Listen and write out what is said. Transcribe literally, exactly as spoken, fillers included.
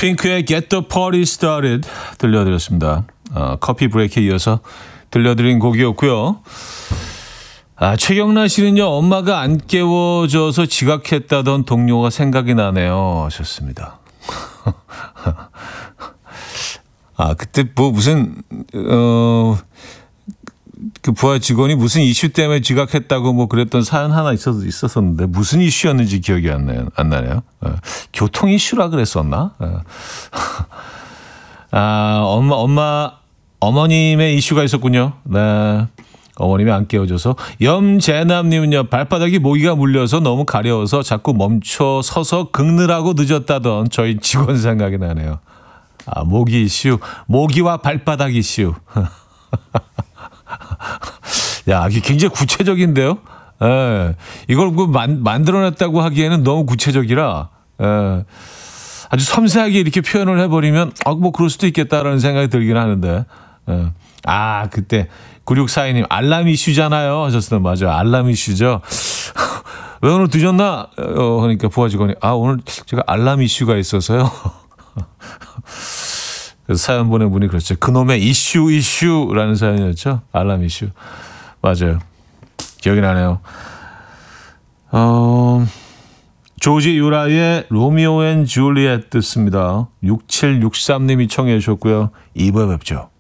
핑크의 Get the Party Started 들려드렸습니다. 어, 커피 브레이크에 이어서 들려드린 곡이었고요. 아, 최경란 씨는요, 엄마가 안 깨워줘서 지각했다던 동료가 생각이 나네요 하셨습니다. 아, 그때 뭐 무슨 어, 그 부하 직원이 무슨 이슈 때문에 지각했다고 뭐 그랬던 사연 하나 있었, 있었었는데 무슨 이슈였는지 기억이 안 나요. 안 나네요. 어, 교통 이슈라 그랬었나? 어. 아, 엄마, 엄마, 어머님의 이슈가 있었군요. 네. 어머님이 안 깨워줘서. 염재남님은요, 발바닥이 모기가 물려서 너무 가려워서 자꾸 멈춰 서서 긁느라고 늦었다던 저희 직원 생각이 나네요. 아, 모기 이슈. 모기와 발바닥 이슈. 야, 이게 굉장히 구체적인데요? 예. 이걸 그 만, 만들어냈다고 하기에는 너무 구체적이라, 예. 아주 섬세하게 이렇게 표현을 해버리면, 아, 뭐 그럴 수도 있겠다라는 생각이 들긴 하는데, 예. 아, 그때 구육사이 님 알람 이슈잖아요 하셨어요. 맞아요. 알람 이슈죠. 왜 오늘 늦었나? 어, 그러니까 부하 직원이, 아, 오늘 제가 알람 이슈가 있어서요. 그래서 사연 보낸 분이 그렇죠. 그놈의 이슈 이슈라는 사연이었죠. 알람 이슈. 맞아요. 기억이 나네요. 어, 조지 유라의 로미오 앤 줄리엣 듣습니다. 육칠육삼 님이 청해 주셨고요. 이 부에 뵙죠.